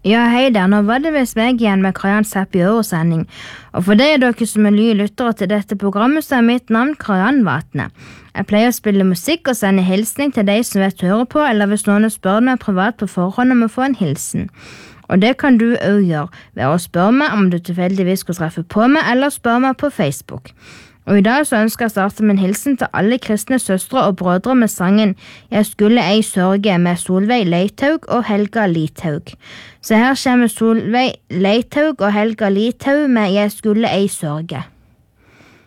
Ja, hei der, nå var det vist meg igjen med Karians Happy Hour-sending. Og for dere som er nye lyttere til dette programmet, så er mitt navn Kariann Vatne. Jeg pleier å spille musikk og sende hilsning til de som vet høre på, eller hvis noen spør meg privat på forhånd om å få en hilsen. Og det kan du også gjøre ved å spørre meg om du tilfeldigvis skal treffe på meg, eller spørre meg på Facebook. Og i dag så ønsker jeg å starte med en hilsen til alle kristne søstre og brødre med sangen «Jeg skulle ei sørge» med Solveig Leithaug og Helga Lithaug. Så her kommer Solveig Leithaug og Helga Lithaug med «Jeg skulle ei sørge».